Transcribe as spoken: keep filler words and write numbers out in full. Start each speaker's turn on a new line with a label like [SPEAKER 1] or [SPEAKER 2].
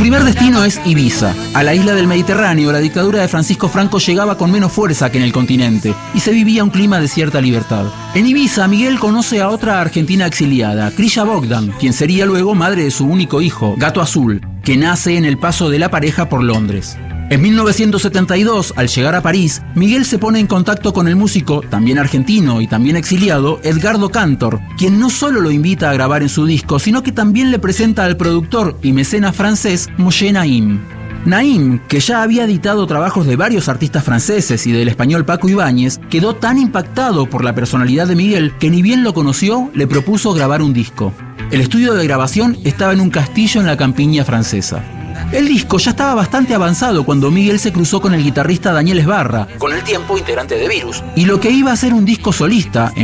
[SPEAKER 1] primer destino es Ibiza. A la isla del Mediterráneo, la dictadura de Francisco Franco llegaba con menos fuerza que en el continente y se vivía un clima de cierta libertad. En Ibiza, Miguel conoce a otra argentina exiliada, Krilla Bogdan, quien sería luego madre de su único hijo, Gato Azul, que nace en el paso de la pareja por Londres. En mil novecientos setenta y dos, al llegar a París, Miguel se pone en contacto con el músico, también argentino y también exiliado, Edgardo Cantor, quien no solo lo invita a grabar en su disco, sino que también le presenta al productor y mecenas francés Moshe Naim. Naim, que ya había editado trabajos de varios artistas franceses y del español Paco Ibáñez, quedó tan impactado por la personalidad de Miguel que ni bien lo conoció, le propuso grabar un disco. El estudio de grabación estaba en un castillo en la campiña francesa. El disco ya estaba bastante avanzado cuando Miguel se cruzó con el guitarrista Daniel Esbarra, con el tiempo integrante de Virus, y lo que iba a ser un disco solista,